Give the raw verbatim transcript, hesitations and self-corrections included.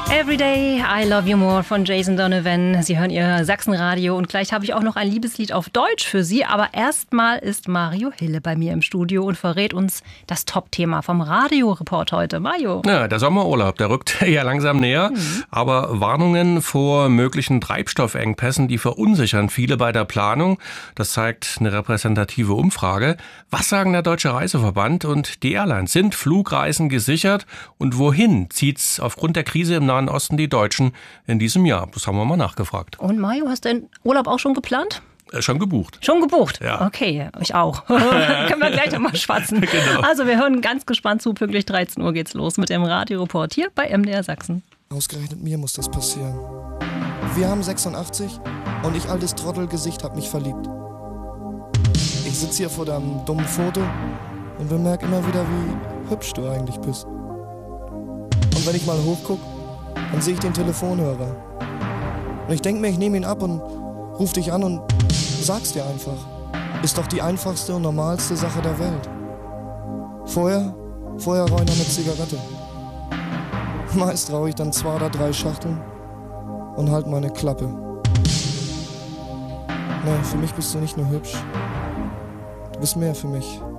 Everyday I Love You More von Jason Donovan. Sie hören Ihr Sachsenradio und gleich habe ich auch noch ein Liebeslied auf Deutsch für Sie. Aber erstmal ist Mario Hille bei mir im Studio und verrät uns das Top-Thema vom Radioreport heute. Mario. Ja, der Sommerurlaub, der rückt ja langsam näher. Mhm. Aber Warnungen vor möglichen Treibstoffengpässen, die verunsichern viele bei der Planung. Das zeigt eine repräsentative Umfrage. Was sagen der Deutsche Reiseverband und die Airlines? Sind Flugreisen gesichert? Und wohin zieht's aufgrund der Krise im Nahen Osten die Deutschen in diesem Jahr? Das haben wir mal nachgefragt. Und Mario, hast du den Urlaub auch schon geplant? Äh, schon gebucht. Schon gebucht? Ja. Okay, ich auch. Können wir gleich nochmal schwatzen. Genau. Also wir hören ganz gespannt zu. Pünktlich dreizehn Uhr geht's los mit dem Radioreport hier bei M D R Sachsen. Ausgerechnet mir muss das passieren. Wir haben sechsundachtzig und ich, altes Trottelgesicht, hab mich verliebt. Ich sitz hier vor deinem dummen Foto und bemerk immer wieder, wie hübsch du eigentlich bist. Und wenn ich mal hochguck, dann sehe ich den Telefonhörer. Und ich denk mir, ich nehme ihn ab und ruf dich an und sag's dir einfach. Ist doch die einfachste und normalste Sache der Welt. Vorher, vorher rauche ich noch eine Zigarette. Meist rauche ich dann zwei oder drei Schachteln und halt meine Klappe. Nee, für mich bist du nicht nur hübsch. Du bist mehr für mich.